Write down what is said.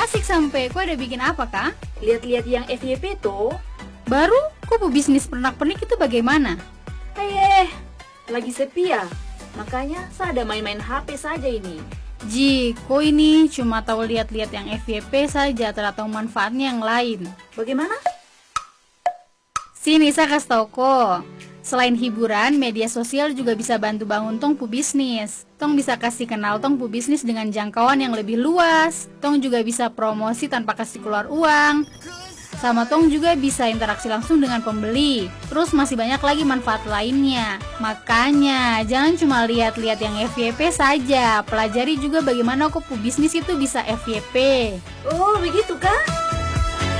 Asik sampai, kau ada bikin apa kah? Lihat-lihat yang FYP tuh. Baru, kau bisnis pernak-pernik itu bagaimana? Lagi sepi ya. Makanya saya ada main-main HP saja ini. Ji, kau ini cuma tahu lihat-lihat yang FYP saja, tak tahu manfaatnya yang lain. Bagaimana? Sini saya kasih tau kok. Selain hiburan, media sosial juga bisa bantu bangun tong pu bisnis. Tong bisa kasih kenal tong pu bisnis dengan jangkauan yang lebih luas. Tong juga bisa promosi tanpa kasih keluar uang. Sama tong juga bisa interaksi langsung dengan pembeli. Terus masih banyak lagi manfaat lainnya. Makanya jangan cuma lihat-lihat yang FYP saja. Pelajari juga bagaimana kok pu bisnis itu bisa FYP. Oh, begitu kah?